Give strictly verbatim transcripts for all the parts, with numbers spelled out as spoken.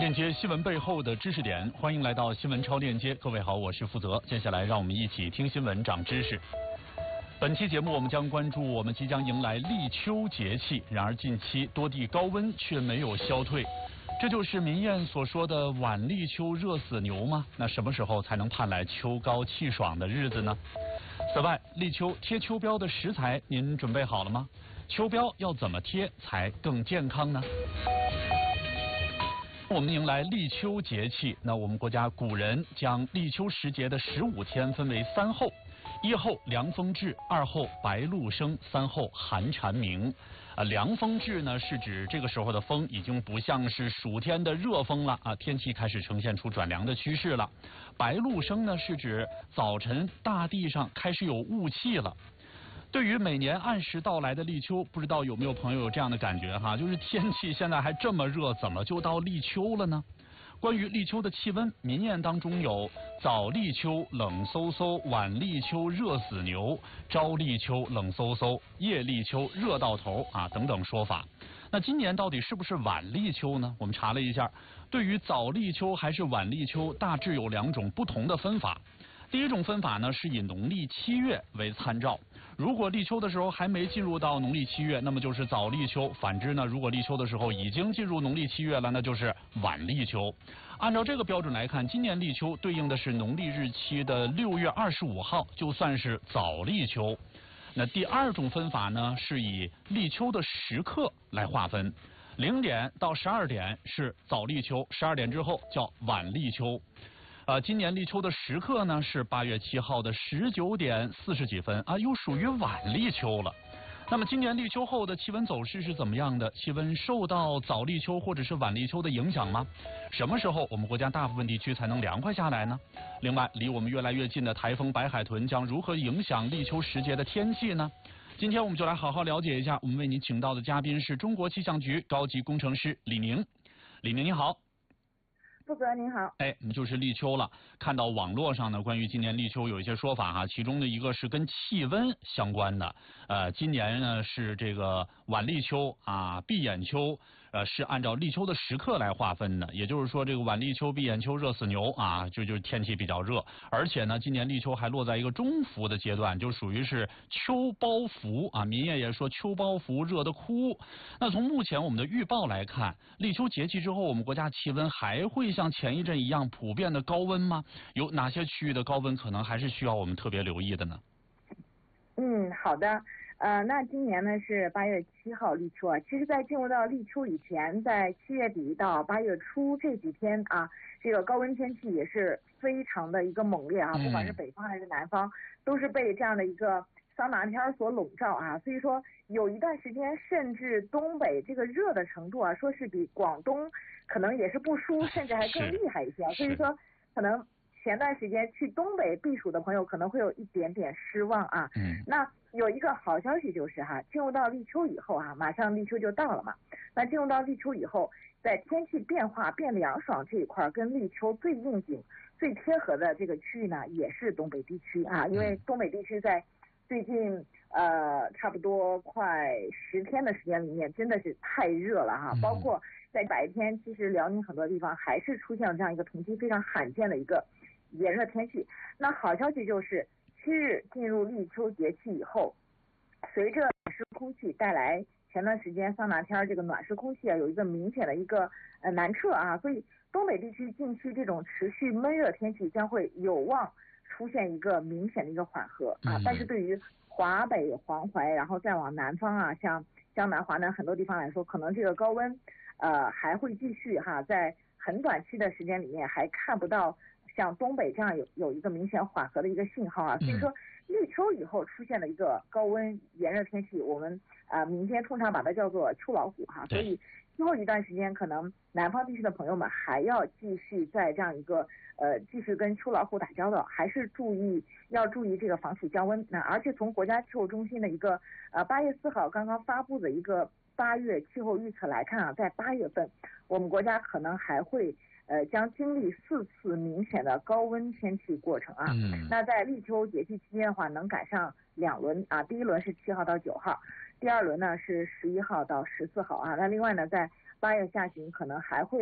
链接新闻背后的知识点，欢迎来到新闻超链接。各位好，我是负责。接下来让我们一起听新闻长知识。本期节目我们将关注我们即将迎来立秋节气，然而近期多地高温却没有消退，这就是民谚所说的晚立秋热死牛吗？那什么时候才能盼来秋高气爽的日子呢？此外，立秋贴秋膘的食材您准备好了吗？秋膘要怎么贴才更健康呢？我们迎来立秋节气，那我们国家古人将立秋时节的十五天分为三候：一候凉风至，二候白露生，三候寒蝉鸣。啊，凉风至呢是指这个时候的风已经不像是暑天的热风了啊，天气开始呈现出转凉的趋势了。白露生呢是指早晨大地上开始有雾气了。对于每年按时到来的立秋，不知道有没有朋友有这样的感觉哈？就是天气现在还这么热，怎么就到立秋了呢？关于立秋的气温，民谚当中有早立秋冷飕飕，晚立秋热死牛，朝立秋冷飕飕，夜立秋热到头啊等等说法。那今年到底是不是晚立秋呢？我们查了一下，对于早立秋还是晚立秋，大致有两种不同的分法。第一种分法呢，是以农历七月为参照。如果立秋的时候还没进入到农历七月，那么就是早立秋；反之呢，如果立秋的时候已经进入农历七月了，那就是晚立秋。按照这个标准来看，今年立秋对应的是农历日期的六月二十五号，就算是早立秋。那第二种分法呢，是以立秋的时刻来划分，零点到十二点是早立秋，十二点之后叫晚立秋。呃，今年立秋的时刻呢是八月七号的十九点四十几分啊，又属于晚立秋了。那么今年立秋后的气温走势是怎么样的？气温受到早立秋或者是晚立秋的影响吗？什么时候我们国家大部分地区才能凉快下来呢？另外，离我们越来越近的台风白海豚将如何影响立秋时节的天气呢？今天我们就来好好了解一下。我们为您请到的嘉宾是中国气象局高级工程师李宁。李宁你好。 负责您好， 哎，我们就是立秋了。看到网络上呢，关于今年立秋有一些说法哈，其中的一个是跟气温相关的。呃，今年呢是这个晚立秋啊，闭眼秋，呃，是按照立秋的时刻来划分的。也就是说，这个晚立秋、闭眼秋热死牛啊，就就是天气比较热，而且呢，今年立秋还落在一个中伏的阶段，就属于是秋包伏啊。民谚也说秋包伏，热得哭。那从目前我们的预报来看，立秋节气之后，我们国家气温还会像前一阵一样普遍的高温吗？有哪些区域的高温可能还是需要我们特别留意的呢？ 嗯，好的。呃，那今年呢是八月七号立秋啊。其实，在进入到立秋以前，在七月底到八月初这几天啊，这个高温天气也是非常的一个猛烈啊，不管是北方还是南方，都是被这样的一个桑拿天所笼罩啊。所以说，有一段时间，甚至东北这个热的程度啊，说是比广东可能也是不输，甚至还更厉害一些。所以说，可能前段时间去东北避暑的朋友可能会有一点点失望啊。 嗯。 那有一个好消息就是哈，进入到立秋以后啊，马上立秋就到了嘛。那进入到立秋以后，在天气变化变凉爽这一块，跟立秋最应景、最贴合的这个区域呢，也是东北地区啊。因为东北地区在最近呃差不多快十天的时间里面，真的是太热了哈。包括在白天，其实辽宁很多地方还是出现了这样一个同期非常罕见的一个炎热天气。那好消息就是，七日进入立秋节气以后，随着暖湿空气带来，前段时间桑拿天这个暖湿空气啊有一个明显的一个呃南撤啊，所以东北地区近期这种持续闷热天气将会有望出现一个明显的一个缓和啊。但是对于华北、黄淮，然后再往南方啊，像江南、华南很多地方来说，可能这个高温呃还会继续哈，在很短期的时间里面还看不到像东北这样有有一个明显缓和的一个信号啊。所以说立秋以后出现了一个高温炎热天气，我们啊、呃、民间通常把它叫做秋老虎哈。所以之后一段时间，可能南方地区的朋友们还要继续在这样一个呃继续跟秋老虎打交道，还是注意要注意这个防暑降温。那而且从国家气候中心的一个呃八月四号刚刚发布的一个八月气候预测来看啊，在八月份我们国家可能还会呃将经历四次明显的高温天气过程啊。嗯、那在立秋节气期间的话，能赶上两轮啊，第一轮是七号到九号，第二轮呢是十一号到十四号啊。那另外呢，在八月下旬可能还会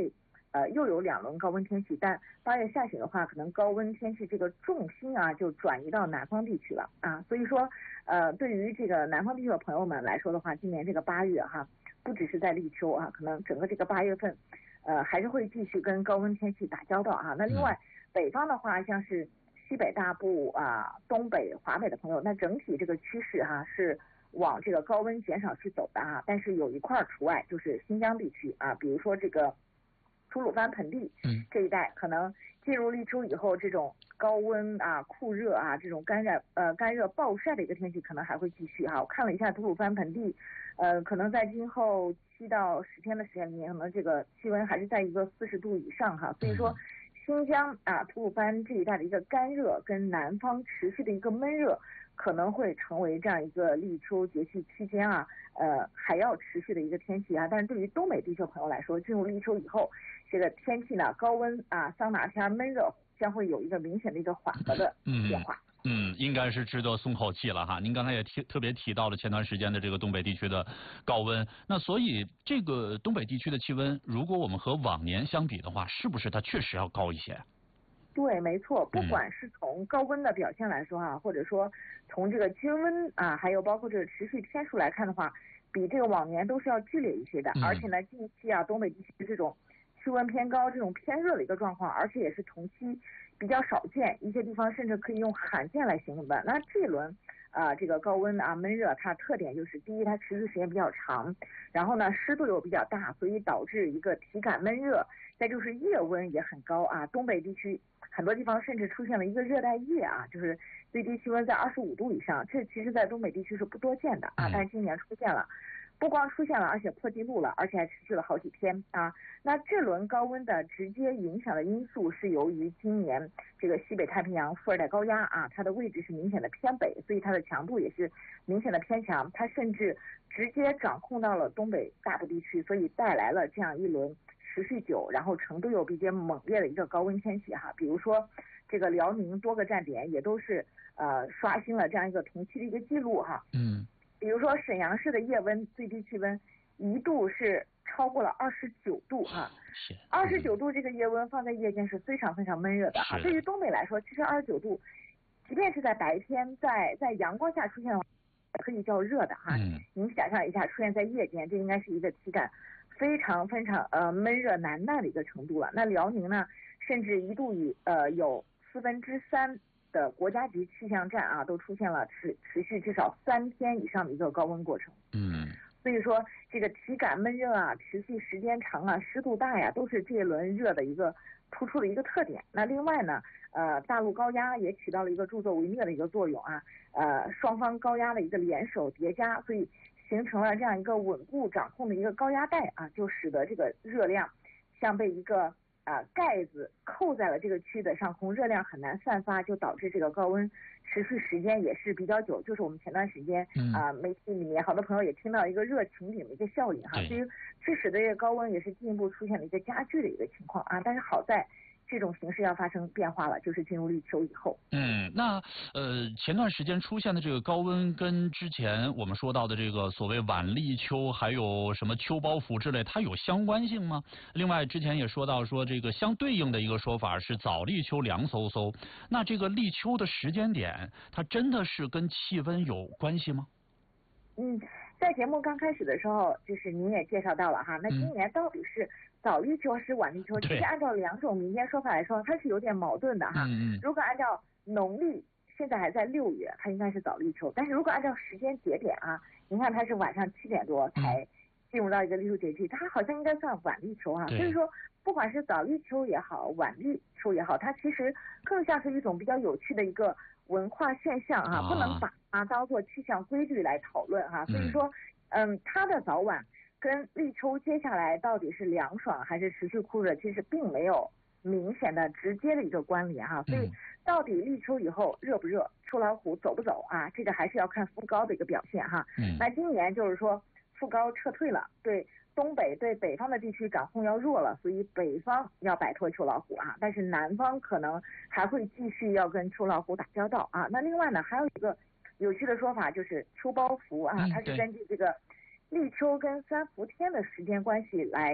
呃，又有两轮高温天气，但八月下旬的话，可能高温天气这个重心啊就转移到南方地区了啊，所以说，呃，对于这个南方地区的朋友们来说的话，今年这个八月哈，不只是在立秋啊，可能整个这个八月份，呃，还是会继续跟高温天气打交道啊。那另外，北方的话，像是西北大部啊、东北、华北的朋友，那整体这个趋势哈、啊、是往这个高温减少去走的啊，但是有一块除外，就是新疆地区啊，比如说这个吐鲁番盆地这一带，可能进入立秋以后，这种高温啊、酷热啊、这种干热呃干热暴晒的一个天气可能还会继续哈。我看了一下吐鲁番盆地，呃，可能在今后七到十天的时间里面，可能这个气温还是在一个四十度以上哈。所以说，新疆啊、吐鲁番这一带的一个干热跟南方持续的一个闷热，可能会成为这样一个立秋节气期间啊，呃，还要持续的一个天气啊。但是对于东北地区朋友来说，进入立秋以后，这个天气呢，高温啊、桑拿天、闷热将会有一个明显的一个缓和的变化。 嗯，应该是值得松口气了哈。您刚才也提特别提到了前段时间的这个东北地区的高温，那所以这个东北地区的气温，如果我们和往年相比的话，是不是它确实要高一些？ 对，没错，不管是从高温的表现来说啊，嗯、或者说从这个均温啊，还有包括这个持续天数来看的话，比这个往年都是要剧烈一些的。嗯、而且呢，近期啊，东北地区这种气温偏高、这种偏热的一个状况，而且也是同期比较少见，一些地方甚至可以用罕见来形容的。那这一轮啊、呃，这个高温啊闷热，它特点就是第一，它持续时间比较长，然后呢湿度又比较大，所以导致一个体感闷热，再就是夜温也很高啊。东北地区很多地方甚至出现了一个热带夜啊，就是最低气温在二十五度以上，这其实在东北地区是不多见的啊，但是今年出现了。不光出现了，而且破纪录了，而且还持续了好几天啊。那这轮高温的直接影响的因素是由于今年这个西北太平洋副热带高压啊，它的位置是明显的偏北，所以它的强度也是明显的偏强，它甚至直接掌控到了东北大部地区，所以带来了这样一轮持续久，然后程度又比较猛烈的一个高温天气哈。比如说这个辽宁多个站点也都是呃刷新了这样一个同期的一个记录哈。嗯。比如说沈阳市的夜温最低气温一度是超过了二十九度哈，二十九度这个夜温放在夜间是非常非常闷热的哈。对于东北来说，其实二十九度，即便是在白天，在在阳光下出现的话，可以叫热的哈。嗯。您想象一下，出现在夜间，这应该是一个体感非常非常呃闷热难耐的一个程度了。那辽宁呢，甚至一度以呃有四分之三。的国家级气象站啊，都出现了持持续至少三天以上的一个高温过程。嗯，所以说这个体感闷热啊，持续时间长啊，湿度大呀，都是这一轮热的一个突出的一个特点。那另外呢，呃，大陆高压也起到了一个助纣为虐的一个作用啊，呃，双方高压的一个联手叠加，所以形成了这样一个稳固掌控的一个高压带啊，就使得这个热量像被一个啊，盖子扣在了这个区域的上空，热量很难散发，就导致这个高温持续时间也是比较久。就是我们前段时间啊、呃，媒体里面好多朋友也听到一个热擎顶的一个效应哈，所以这使得这个高温也是进一步出现了一个加剧的一个情况啊。但是好在这种形势要发生变化了，就是进入立秋以后。嗯， 那呃前段时间出现的这个高温跟之前我们说到的这个所谓晚立秋，还有什么秋包袱之类，它有相关性吗？另外之前也说到说这个相对应的一个说法是早立秋凉飕飕，那这个立秋的时间点，它真的是跟气温有关系吗？ 嗯，在节目刚开始的时候，就是您也介绍到了哈，那今年到底是早立秋还是晚立秋？其实按照两种民间说法来说，它是有点矛盾的哈。嗯嗯。如果按照农历现在还在六月，它应该是早立秋，但是如果按照时间节点啊，您看它是晚上七点多才进入到一个立秋节气，它好像应该算晚立秋哈。所以说，不管是早立秋也好，晚立秋也好，它其实更像是一种比较有趣的一个文化现象啊，不能把它当做气象规律来讨论哈。所以说，嗯，它的早晚跟立秋接下来到底是凉爽还是持续酷热，其实并没有明显的直接的一个关联哈。所以到底立秋以后热不热，秋老虎走不走啊？这个还是要看副高的一个表现哈。那今年就是说副高撤退了，对东北对北方的地区掌控要弱了，所以北方要摆脱秋老虎啊，但是南方可能还会继续要跟秋老虎打交道啊。那另外呢，还有一个有趣的说法就是秋包袱啊，它是根据这个立秋跟三伏天的时间关系来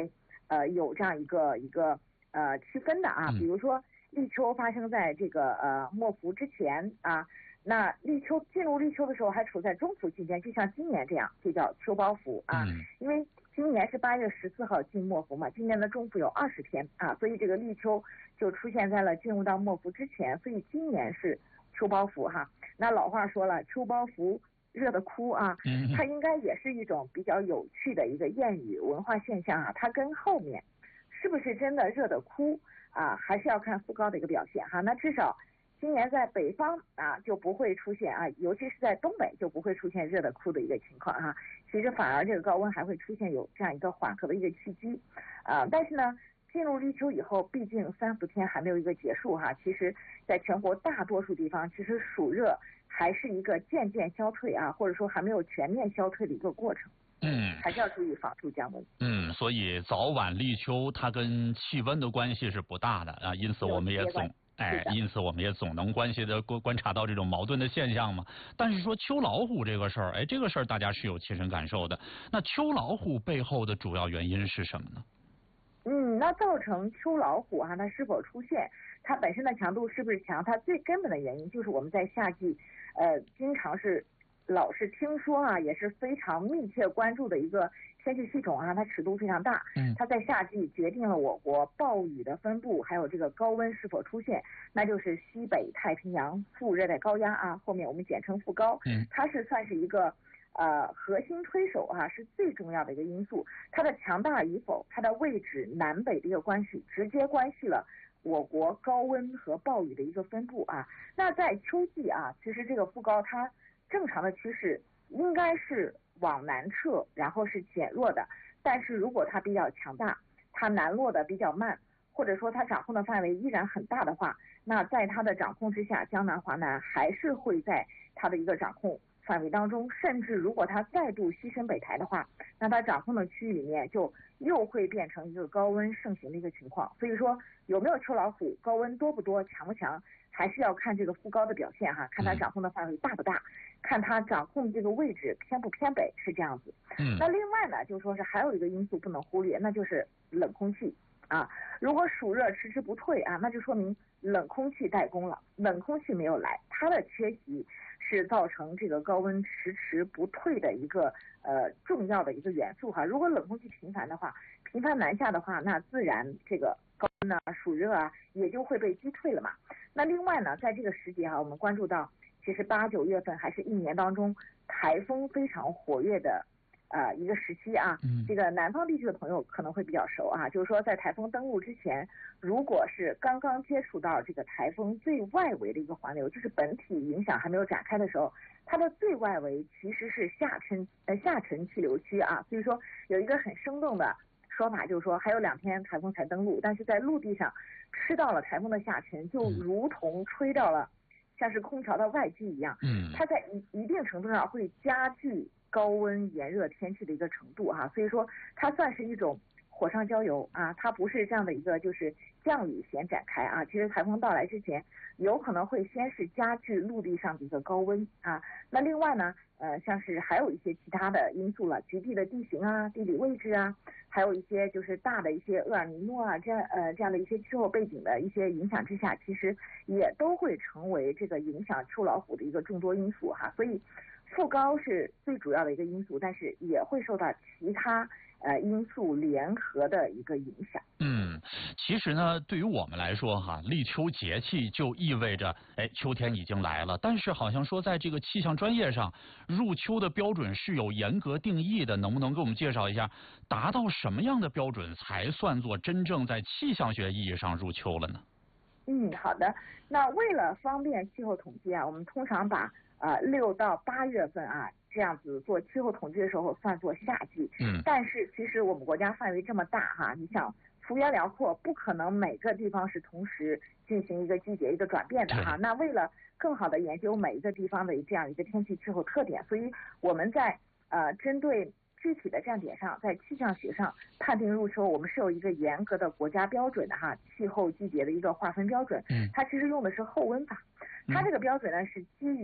呃有这样一个一个呃区分的啊，比如说立秋发生在这个呃末伏之前啊，那立秋进入立秋的时候还处在中伏期间，就像今年这样，就叫秋包伏啊，因为今年是八月十四号进末伏嘛，今年的中伏有二十天啊，所以这个立秋就出现在了进入到末伏之前，所以今年是秋包伏哈。那老话说了，秋包伏热得哭啊，它应该也是一种比较有趣的一个谚语文化现象啊，它跟后面是不是真的热得哭啊，还是要看副高的一个表现哈。那至少今年在北方啊就不会出现啊，尤其是在东北就不会出现热得哭的一个情况哈。其实反而这个高温还会出现有这样一个缓和的一个契机啊。但是呢，进入立秋以后，毕竟三伏天还没有一个结束哈。其实在全国大多数地方，其实暑热还是一个渐渐消退啊，或者说还没有全面消退的一个过程。 嗯， 还是要注意防暑降温。 嗯，所以早晚立秋它跟气温的关系是不大的啊，因此我们也总哎，因此我们也总能关系的观观察到这种矛盾的现象嘛。但是说秋老虎这个事儿，哎，这个事儿大家是有切身感受的。那秋老虎背后的主要原因是什么呢？ 嗯，那造成秋老虎啊，它是否出现，它本身的强度是不是强？它最根本的原因就是我们在夏季，呃，经常是老是听说啊，也是非常密切关注的一个天气系统啊，它尺度非常大。嗯，它在夏季决定了我国暴雨的分布，还有这个高温是否出现，那就是西北太平洋副热带高压啊，后面我们简称副高。嗯，它是算是一个。呃，核心推手啊是最重要的一个因素，它的强大与否，它的位置南北的一个关系，直接关系了我国高温和暴雨的一个分布啊。那在秋季啊，其实这个副高它正常的趋势应该是往南撤，然后是减弱的，但是如果它比较强大，它南落的比较慢，或者说它掌控的范围依然很大的话，那在它的掌控之下，江南华南还是会在它的一个掌控范围当中，甚至如果它再度西伸北抬的话，那它掌控的区域里面就又会变成一个高温盛行的一个情况。所以说有没有秋老虎，高温多不多，强不强，还是要看这个副高的表现哈，看它掌控的范围大不大，看它掌控这个位置偏不偏北，是这样子。嗯，那另外呢，就说是还有一个因素不能忽略，那就是冷空气啊。如果暑热迟迟不退啊，那就说明冷空气怠工了，冷空气没有来，它的缺席是造成这个高温迟迟不退的一个呃重要的一个元素哈。如果冷空气频繁的话，频繁南下的话，那自然这个高温啊、暑热啊也就会被击退了嘛。那另外呢，在这个时节哈，我们关注到，其实八九月份还是一年当中台风非常活跃的。呃，一个时期啊，这个南方地区的朋友可能会比较熟啊，就是说在台风登陆之前，如果是刚刚接触到这个台风最外围的一个环流，就是本体影响还没有展开的时候，它的最外围其实是下沉呃下沉气流区啊，所以说有一个很生动的说法，就是说还有两天台风才登陆，但是在陆地上吃到了台风的下沉，就如同吹到了像是空调的外机一样，嗯，它在一一定程度上会加剧高温炎热天气的一个程度哈，所以说它算是一种火上浇油啊，它不是这样的一个就是降雨先展开啊，其实台风到来之前有可能会先是加剧陆地上的一个高温啊，那另外呢呃像是还有一些其他的因素了，局地的地形啊、地理位置啊，还有一些就是大的一些厄尔尼诺啊这样呃这样的一些气候背景的一些影响之下，其实也都会成为这个影响秋老虎的一个众多因素哈，所以副高是最主要的一个因素，但是也会受到其他呃因素联合的一个影响。 嗯，其实呢，对于我们来说哈，立秋节气就意味着，哎，秋天已经来了。但是好像说，在这个气象专业上，入秋的标准是有严格定义的。能不能给我们介绍一下，达到什么样的标准才算作真正在气象学意义上入秋了呢？ 嗯，好的。那为了方便气候统计啊，我们通常把呃六到八月份啊这样子做气候统计的时候算作夏季。嗯。但是其实我们国家范围这么大哈，你想幅员辽阔，不可能每个地方是同时进行一个季节一个转变的哈。那为了更好的研究每一个地方的这样一个天气气候特点，所以我们在呃针对具体的站点上，在气象学上判定入秋，我们是有一个严格的国家标准的哈，气候季节的一个划分标准。嗯，它其实用的是后温法，它这个标准呢是基于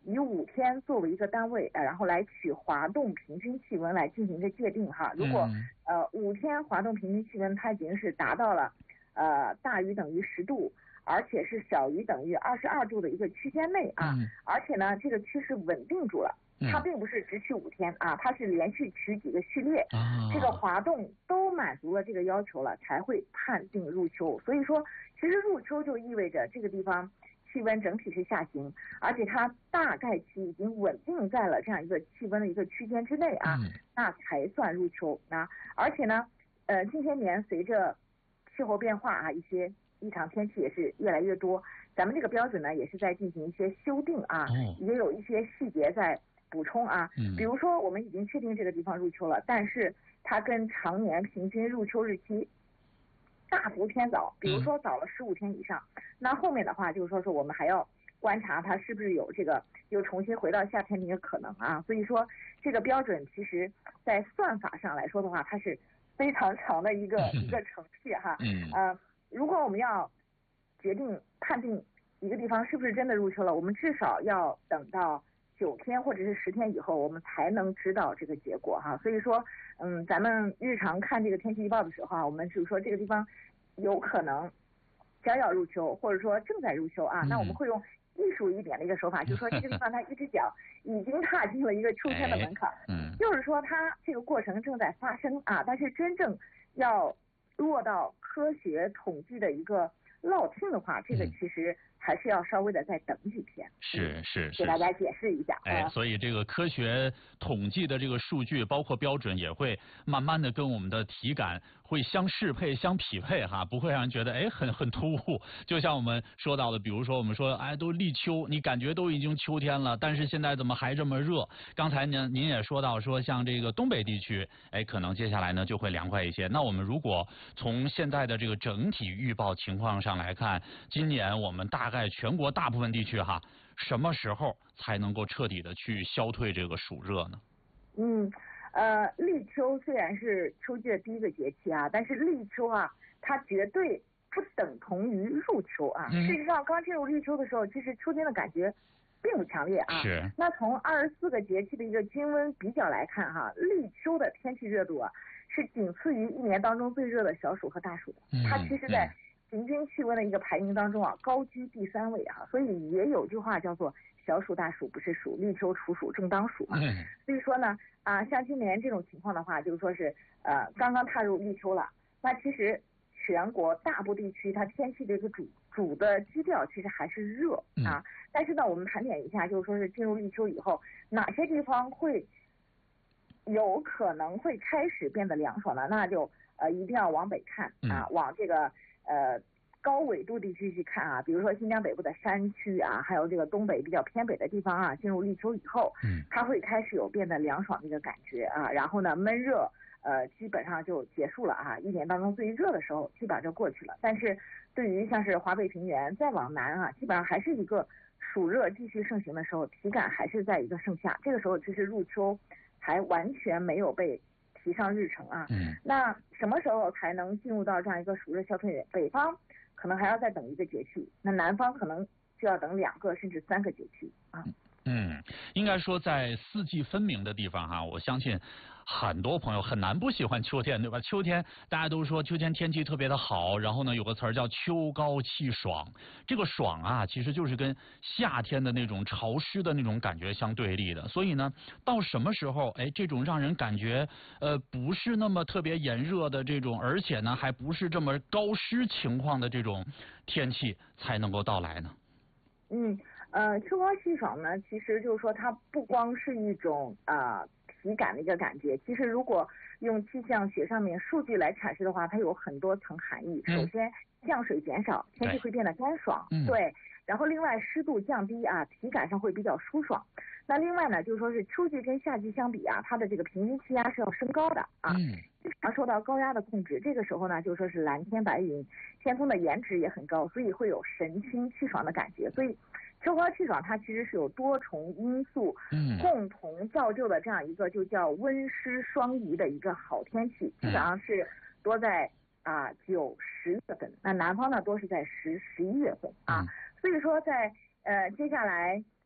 以五天作为一个单位，呃，然后来取华东平均气温来进行一个界定哈。如果、嗯、呃五天华东平均气温它已经是达到了呃大于等于十度，而且是小于等于二十二度的一个区间内啊，嗯、而且呢这个趋势稳定住了。它并不是只取五天啊，它是连续取几个序列，啊、这个滑动都满足了这个要求了，才会判定入秋。所以说，其实入秋就意味着这个地方气温整体是下行，而且它大概期已经稳定在了这样一个气温的一个区间之内啊，嗯、那才算入秋啊。而且呢，呃，近些年随着气候变化啊，一些异常天气也是越来越多，咱们这个标准呢也是在进行一些修订啊，哦、也有一些细节在补充啊，比如说我们已经确定这个地方入秋了，但是它跟常年平均入秋日期大幅偏早，比如说早了十五天以上，那后面的话就是说是我们还要观察它是不是有这个又重新回到夏天的一个可能啊。所以说这个标准其实在算法上来说的话，它是非常长的一个一个程序哈。呃，如果我们要决定判定一个地方是不是真的入秋了，我们至少要等到九天或者是十天以后，我们才能知道这个结果哈。所以说，嗯，咱们日常看这个天气预报的时候啊，我们就是说这个地方有可能将要入秋，或者说正在入秋啊，那我们会用艺术一点的一个手法，就是说这个地方它一只脚已经踏进了一个秋天的门槛，嗯，就是说它这个过程正在发生啊，但是真正要落到科学统计的一个落听的话，这个其实还是要稍微的再等几天。 是是是， 给大家解释一下。 哎，所以这个科学统计的这个数据，包括标准，也会慢慢的跟我们的体感会相适配、相匹配哈，不会让人觉得哎很很突兀。就像我们说到的，比如说我们说哎都立秋，你感觉都已经秋天了，但是现在怎么还这么热？刚才呢您也说到说像这个东北地区，哎可能接下来呢就会凉快一些。那我们如果从现在的这个整体预报情况上来看，今年我们大概全国大部分地区哈，什么时候才能够彻底的去消退这个暑热呢？ 嗯，呃，立秋虽然是秋季的第一个节气啊，但是立秋啊，它绝对不等同于入秋啊。嗯、事实上，刚进入立秋的时候，其实秋天的感觉并不强烈啊。是。那从二十四个节气的一个均温比较来看哈，立秋的天气热度啊，是仅次于一年当中最热的小暑和大暑的。嗯、它其实在平均气温的一个排名当中啊，高居第三位啊，所以也有句话叫做小暑大暑不是暑，立秋处暑正当暑嘛。嗯、所以说呢，啊，像今年这种情况的话，就是说是呃刚刚踏入立秋了，那其实全国大部地区它天气的一个主主的基调其实还是热啊。嗯、但是呢，我们盘点一下，就是说是进入立秋以后，哪些地方会有可能会开始变得凉爽呢？那就呃一定要往北看啊，嗯、往这个。呃，高纬度地区去看啊，比如说新疆北部的山区啊，还有这个东北比较偏北的地方啊，进入立秋以后，嗯，它会开始有变得凉爽的一个感觉啊，然后呢，闷热呃基本上就结束了啊，一年当中最热的时候基本上就过去了。但是对于像是华北平原再往南啊，基本上还是一个暑热继续盛行的时候，体感还是在一个盛夏，这个时候其实入秋还完全没有被提上日程啊。嗯，那什么时候才能进入到这样一个暑热消退？北方可能还要再等一个节气，那南方可能就要等两个甚至三个节气啊。 嗯，应该说在四季分明的地方哈，我相信很多朋友很难不喜欢秋天，对吧？秋天大家都说秋天天气特别的好，然后呢有个词儿叫秋高气爽，这个爽啊其实就是跟夏天的那种潮湿的那种感觉相对立的。所以呢，到什么时候哎这种让人感觉呃不是那么特别炎热的这种，而且呢还不是这么高湿情况的这种天气才能够到来呢？ 嗯。呃，秋高气爽呢，其实就是说它不光是一种啊、呃、体感的一个感觉，其实如果用气象学上面数据来阐释的话，它有很多层含义。首先，降水减少，天气会变得干爽，嗯、对。然后另外湿度降低啊，体感上会比较舒爽。那另外呢，就是说是秋季跟夏季相比啊，它的这个平均气压是要升高的啊，经常受到高压的控制。这个时候呢，就说是蓝天白云，天空的颜值也很高，所以会有神清气爽的感觉。所以秋高气爽它其实是有多重因素共同造就的这样一个就叫温湿双宜的一个好天气，基本上是多在啊九十月份，那南方呢多是在十十一月份啊。所以说在呃接下来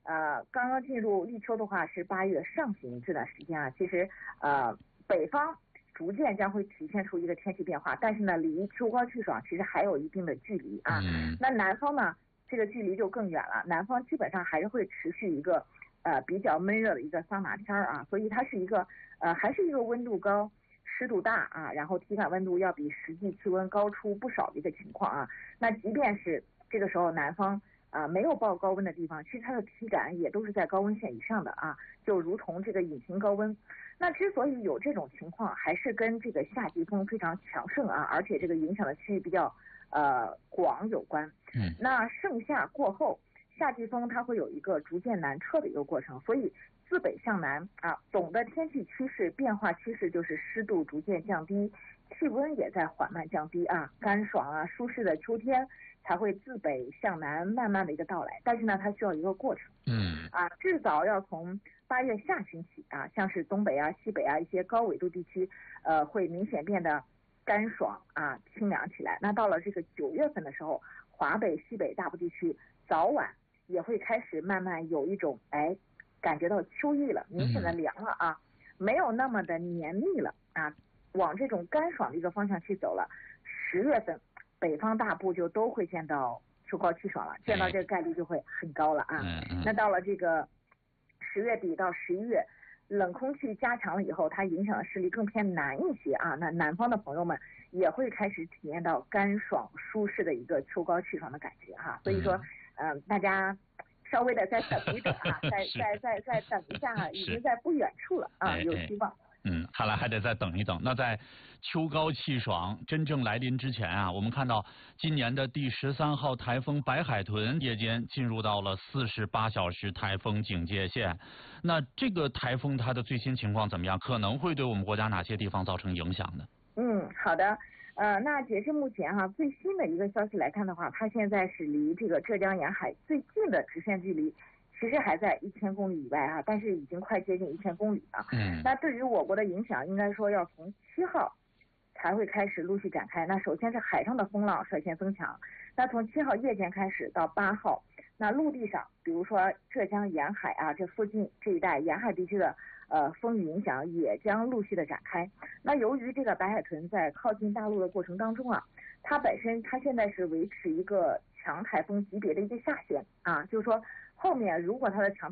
呃刚刚进入立秋的话是八月上旬这段时间啊，其实呃北方逐渐将会体现出一个天气变化，但是呢离秋高气爽其实还有一定的距离啊。 嗯、 那南方呢这个距离就更远了，南方基本上还是会持续一个呃比较闷热的一个桑拿天啊，所以它是一个呃还是一个温度高湿度大啊，然后体感温度要比实际气温高出不少的一个情况啊。那即便是这个时候南方啊、呃、没有报高温的地方，其实它的体感也都是在高温线以上的啊，就如同这个隐形高温。那之所以有这种情况，还是跟这个夏季风非常强盛啊，而且这个影响的区域比较呃广有关。 嗯， 那盛夏过后，夏季风它会有一个逐渐南撤的一个过程，所以自北向南啊，总的天气趋势变化趋势就是湿度逐渐降低，气温也在缓慢降低啊，干爽啊舒适的秋天才会自北向南慢慢的一个到来，但是呢它需要一个过程。 嗯啊，至少要从八月下旬起啊，像是东北啊、西北啊一些高纬度地区，呃，会明显变得干爽啊、清凉起来。那到了这个九月份的时候，华北、西北大部地区早晚也会开始慢慢有一种哎，感觉到秋意了，明显的凉了啊，没有那么的黏腻了啊，往这种干爽的一个方向去走了。十月份，北方大部就都会见到秋高气爽了，见到这个概率就会很高了啊。 嗯嗯、 那到了这个十月底到十一月，冷空气加强了以后，它影响的势力更偏南一些啊。那南方的朋友们也会开始体验到干爽舒适的一个秋高气爽的感觉哈。所以说，嗯、呃，大家稍微的再等一等啊，再再再再等一下啊，已经在不远处了啊，有希望。 嗯，看来还得再等一等。那在秋高气爽真正来临之前啊，我们看到今年的第十三号台风白海豚夜间进入到了四十八小时台风警戒线。那这个台风它的最新情况怎么样？可能会对我们国家哪些地方造成影响呢？ 嗯，好的。呃，那截至目前哈、啊，最新的一个消息来看的话，它现在是离这个浙江沿海最近的直线距离。其实还在一千公里以外啊，但是已经快接近一千公里了。 嗯， 那对于我国的影响，应该说要从七号才会开始陆续展开。那首先是海上的风浪率先增强，那从七号夜间开始到八号，那陆地上，比如说浙江沿海啊这附近这一带沿海地区的呃风雨影响也将陆续的展开。那由于这个白海豚在靠近大陆的过程当中啊，它本身它现在是维持一个强台风级别的一个下限啊，就是说后面如果它的强